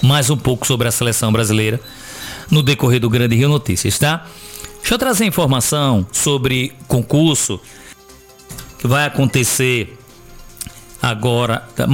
mais um pouco sobre a seleção brasileira no decorrer do Grande Rio Notícias, tá? Deixa eu trazer informação sobre concurso que vai acontecer agora,